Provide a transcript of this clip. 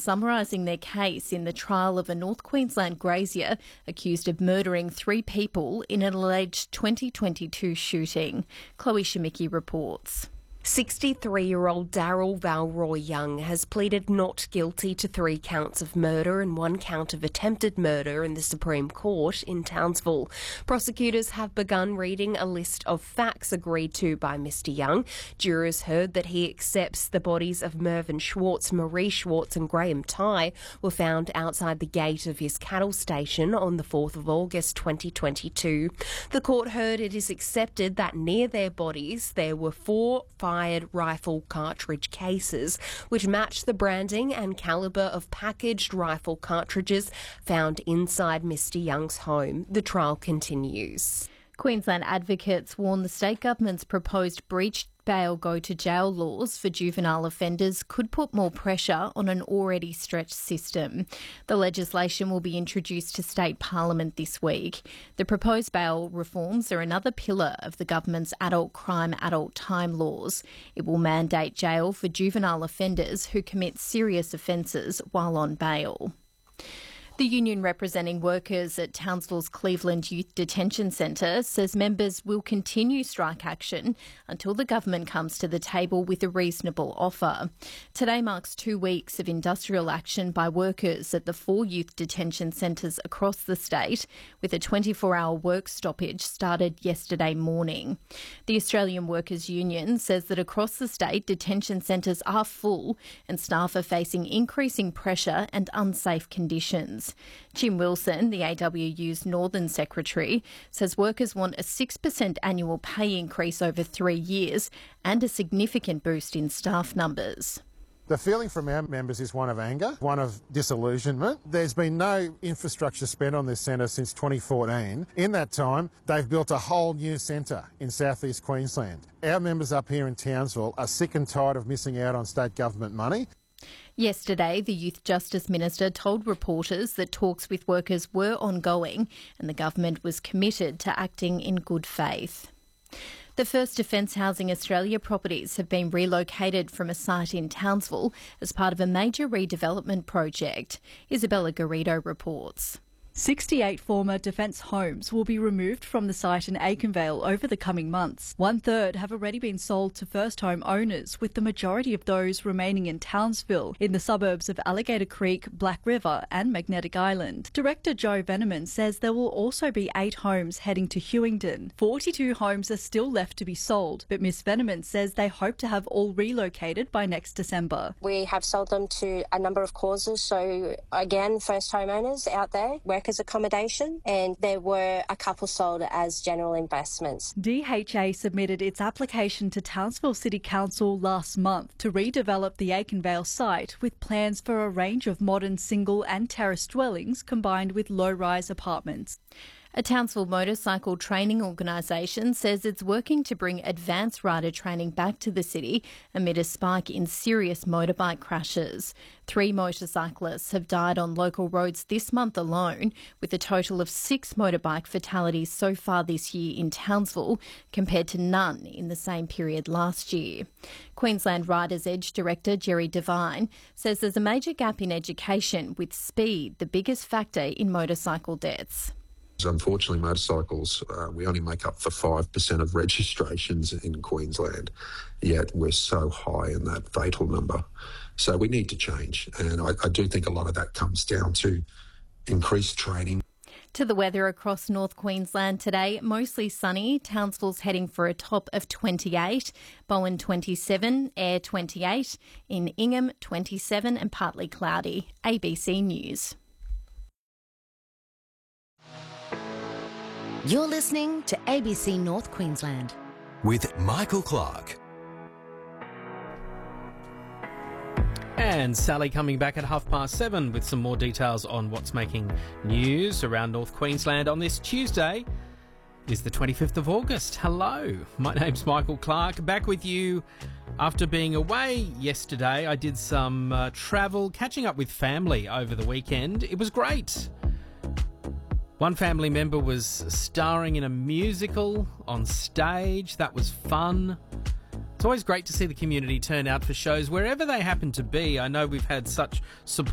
summarising their case in the trial of a North Queensland grazier accused of murdering 3 people in an alleged 2022 shooting. Chloe Shemicki reports. 63-year-old Daryl Valroy Young has pleaded not guilty to 3 counts of murder and 1 count of attempted murder in the Supreme Court in Townsville. Prosecutors have begun reading a list of facts agreed to by Mr Young. Jurors heard that he accepts the bodies of Mervyn Schwartz, Marie Schwartz and Graham Tye were found outside the gate of his cattle station on the 4th of August 2022. The court heard it is accepted that near their bodies there were 4 fired rifle cartridge cases, which match the branding and calibre of packaged rifle cartridges found inside Mr Young's home. The trial continues. Queensland advocates warn the state government's proposed breach bail go to jail laws for juvenile offenders could put more pressure on an already stretched system. The legislation will be introduced to state parliament this week. The proposed bail reforms are another pillar of the government's adult crime, adult time laws. It will mandate jail for juvenile offenders who commit serious offences while on bail. The union representing workers at Townsville's Cleveland Youth Detention Centre says members will continue strike action until the government comes to the table with a reasonable offer. Today marks 2 weeks of industrial action by workers at the 4 youth detention centres across the state, with a 24-hour work stoppage started yesterday morning. The Australian Workers' Union says that across the state, detention centres are full and staff are facing increasing pressure and unsafe conditions. Jim Wilson, the AWU's Northern Secretary, says workers want a 6% annual pay increase over 3 years and a significant boost in staff numbers. The feeling from our members is one of anger, one of disillusionment. There's been no infrastructure spent on this centre since 2014. In that time, they've built a whole new centre in southeast Queensland. Our members up here in Townsville are sick and tired of missing out on state government money. Yesterday, the Youth Justice Minister told reporters that talks with workers were ongoing and the government was committed to acting in good faith. The first Defence Housing Australia properties have been relocated from a site in Townsville as part of a major redevelopment project. Isabella Garrido reports. 68 former Defence homes will be removed from the site in Aikenvale over the coming months. 1/3 have already been sold to first home owners, with the majority of those remaining in Townsville, in the suburbs of Alligator Creek, Black River and Magnetic Island. Director Joe Veneman says there will also be 8 homes heading to Hewingdon. 42 homes are still left to be sold, but Ms Veneman says they hope to have all relocated by next December. We have sold them to a number of causes, so again, first homeowners out there, workers accommodation, and there were a couple sold as general investments. DHA submitted its application to Townsville City Council last month to redevelop the Aikenvale site with plans for a range of modern single and terrace dwellings combined with low-rise apartments. A Townsville motorcycle training organisation says it's working to bring advanced rider training back to the city amid a spike in serious motorbike crashes. 3 motorcyclists have died on local roads this month alone, with a total of 6 motorbike fatalities so far this year in Townsville, compared to none in the same period last year. Queensland Riders Edge Director Jerry Devine says there's a major gap in education, with speed the biggest factor in motorcycle deaths. Unfortunately, motorcycles, we only make up for 5% of registrations in Queensland, yet we're so high in that fatal number. So we need to change, and I do think a lot of that comes down to increased training. To the weather across North Queensland today, mostly sunny. Townsville's heading for a top of 28, Bowen 27, Ayr 28, in Ingham 27 and partly cloudy. ABC News. You're listening to ABC North Queensland with Michael Clark. And Sally coming back at 7:30 with some more details on what's making news around North Queensland on this Tuesday. It is the 25th of August. Hello, my name's Michael Clark, back with you after being away yesterday. I did some travel, catching up with family over the weekend. It was great. One family member was starring in a musical on stage. That was fun. It's always great to see the community turn out for shows wherever they happen to be. I know we've had such support